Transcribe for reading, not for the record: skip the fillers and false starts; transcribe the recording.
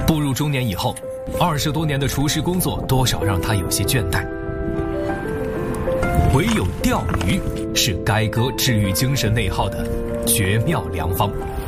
步入中年以后，20多年的厨师工作多少让他有些倦怠，唯有钓鱼是该哥治愈精神内耗的绝妙良方。